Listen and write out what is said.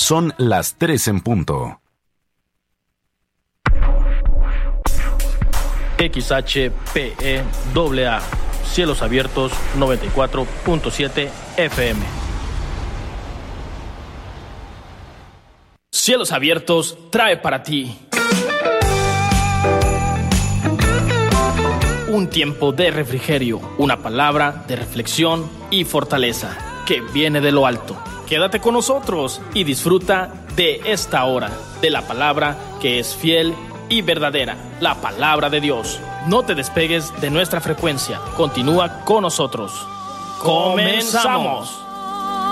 Son las 3 en punto. XHPE-AA, Cielos Abiertos 94.7 FM. Cielos Abiertos trae para ti un tiempo de refrigerio, una palabra de reflexión y fortaleza que viene de lo alto. Quédate con nosotros y disfruta de esta hora, de la palabra que es fiel y verdadera, la palabra de Dios. No te despegues de nuestra frecuencia, continúa con nosotros. ¡Comenzamos!